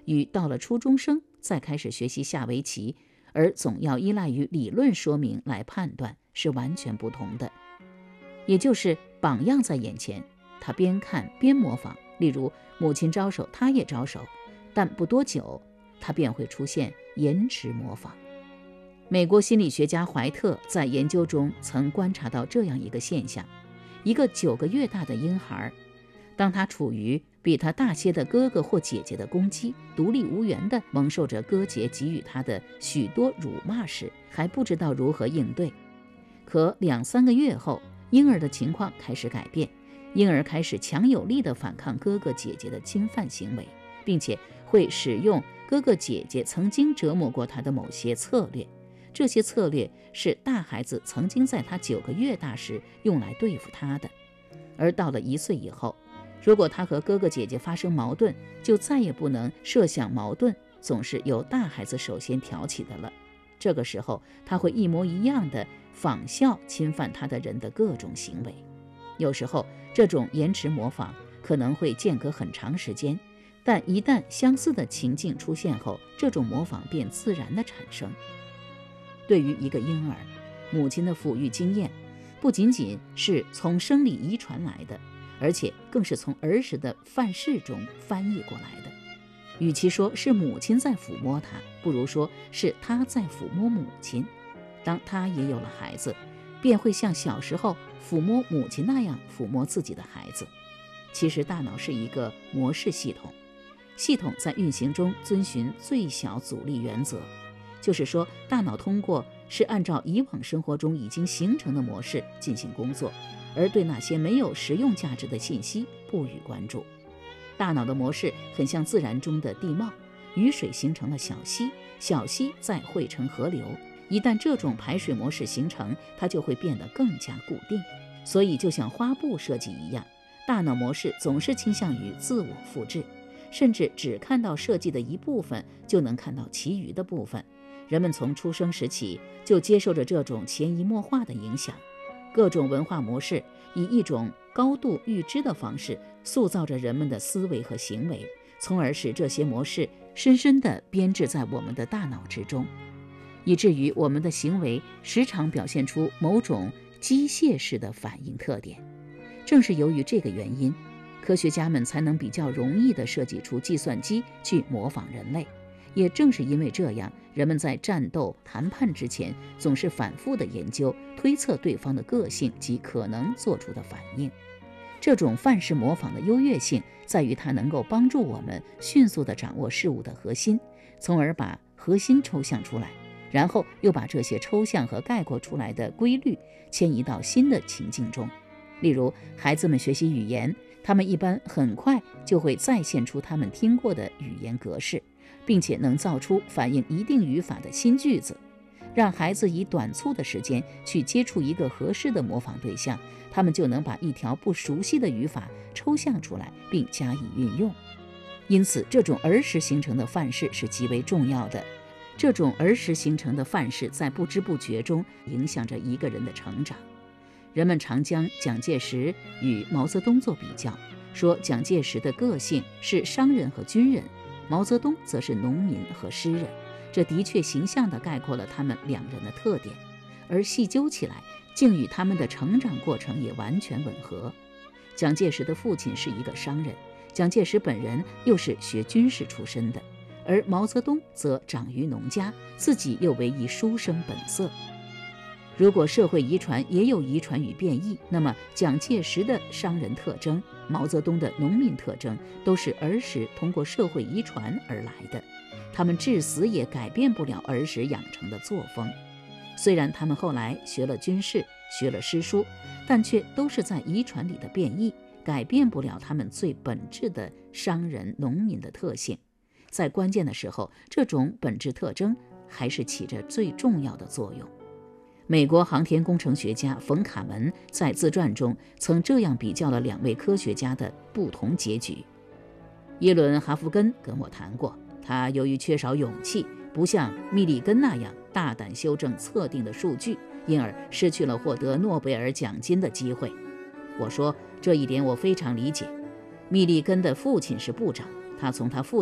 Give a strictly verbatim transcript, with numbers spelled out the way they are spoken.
与到了初中生再开始学习下围棋，而总要依赖于理论说明来判断是完全不同的。也就是榜样在眼前，他边看边模仿，例如母亲招手他也招手，但不多久他便会出现延迟模仿。美国心理学家怀特在研究中曾观察到这样一个现象：一个九个月大的婴孩，当他处于比他大些的哥哥或姐姐的攻击，独立无援地蒙受着哥姐给予他的许多辱骂时，还不知道如何应对。可两三个月后，婴儿的情况开始改变，婴儿开始强有力地反抗哥哥姐姐的侵犯行为，并且会使用哥哥姐姐曾经折磨过他的某些策略。这些策略是大孩子曾经在他九个月大时用来对付他的。而到了一岁以后，如果他和哥哥姐姐发生矛盾，就再也不能设想矛盾总是由大孩子首先挑起的了。这个时候，他会一模一样的仿效侵犯他的人的各种行为。有时候，这种延迟模仿可能会间隔很长时间，但一旦相似的情境出现后，这种模仿便自然的产生。对于一个婴儿，母亲的抚育经验不仅仅是从生理遗传来的，而且更是从儿时的范式中翻译过来的。与其说是母亲在抚摸他，不如说是他在抚摸母亲。当他也有了孩子，便会像小时候抚摸母亲那样抚摸自己的孩子。其实大脑是一个模式系统，系统在运行中遵循最小阻力原则，就是说大脑通过是按照以往生活中已经形成的模式进行工作，而对那些没有实用价值的信息不予关注。大脑的模式很像自然中的地貌，雨水形成了小溪，小溪再汇成河流，一旦这种排水模式形成，它就会变得更加固定。所以就像花布设计一样，大脑模式总是倾向于自我复制，甚至只看到设计的一部分，就能看到其余的部分。人们从出生时起就接受着这种潜移默化的影响，各种文化模式以一种高度预知的方式塑造着人们的思维和行为，从而使这些模式深深地编制在我们的大脑之中，以至于我们的行为时常表现出某种机械式的反应特点。正是由于这个原因，科学家们才能比较容易地设计出计算机去模仿人类。也正是因为这样，人们在战斗谈判之前总是反复地研究推测对方的个性及可能做出的反应。这种范式模仿的优越性在于它能够帮助我们迅速地掌握事物的核心，从而把核心抽象出来，然后又把这些抽象和概括出来的规律迁移到新的情境中。例如，孩子们学习语言，他们一般很快就会再现出他们听过的语言格式，并且能造出反映一定语法的新句子。让孩子以短促的时间去接触一个合适的模仿对象，他们就能把一条不熟悉的语法抽象出来并加以运用。因此，这种儿时形成的范式是极为重要的。这种儿时形成的范式在不知不觉中影响着一个人的成长。人们常将蒋介石与毛泽东做比较，说蒋介石的个性是商人和军人，毛泽东则是农民和诗人。这的确形象地概括了他们两人的特点，而细究起来，竟与他们的成长过程也完全吻合。蒋介石的父亲是一个商人，蒋介石本人又是学军事出身的，而毛泽东则长于农家，自己又为一书生本色。如果社会遗传也有遗传与变异，那么蒋介石的商人特征，毛泽东的农民特征，都是儿时通过社会遗传而来的。他们至死也改变不了儿时养成的作风。虽然他们后来学了军事，学了诗书，但却都是在遗传里的变异，改变不了他们最本质的商人农民的特性。在关键的时候，这种本质特征还是起着最重要的作用。美国航天工程学家冯·卡门在自传中曾这样比较了两位科学家的不同结局。耶伦·哈夫根跟我谈过，他由于缺少勇气，不像密立根那样大胆修正测定的数据，因而失去了获得诺贝尔奖金的机会。我说这一点我非常理解。密立根的父亲是部长，他从他父